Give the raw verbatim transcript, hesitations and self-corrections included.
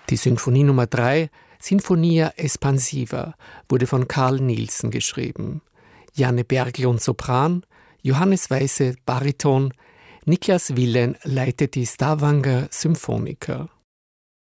Die Sinfonie Nummer drei, Sinfonia Espansiva, wurde von Carl Nielsen geschrieben. Janne Berglund Sopran, Johannes Weisse Bariton, Niklas Willen leitet die Stavanger Symphoniker.